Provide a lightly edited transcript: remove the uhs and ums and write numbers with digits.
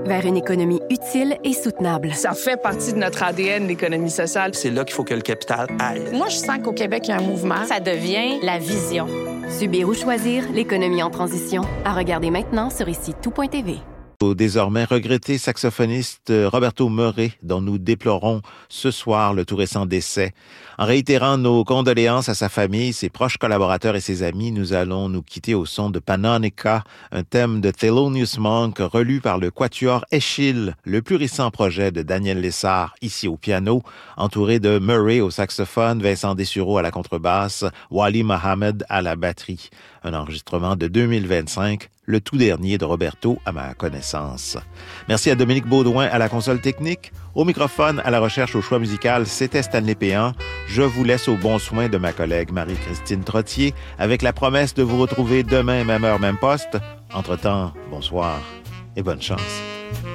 vers une économie utile et soutenable. Ça fait partie de notre ADN, l'économie sociale. C'est là qu'il faut que le capital aille. Moi, je sens qu'au Québec, il y a un mouvement. Ça devient la vision. Subir ou choisir, l'économie en transition. À regarder maintenant sur ici-tout.tv. Au désormais regretté saxophoniste Roberto Murray, dont nous déplorons ce soir le tout récent décès. En réitérant nos condoléances à sa famille, ses proches collaborateurs et ses amis, nous allons nous quitter au son de Panonica, un thème de Thelonious Monk relu par le quatuor Eschyle, le plus récent projet de Daniel Lessard, ici au piano, entouré de Murray au saxophone, Vincent Dessureau à la contrebasse, Wali Mohamed à la batterie. Un enregistrement de 2025, le tout dernier de Roberto à ma connaissance. Merci à Dominique Baudouin à la console technique. Au microphone, à la recherche au choix musical, c'était Stanley Péan. Je vous laisse au bon soin de ma collègue Marie-Christine Trottier avec la promesse de vous retrouver demain, même heure, même poste. Entre-temps, bonsoir et bonne chance.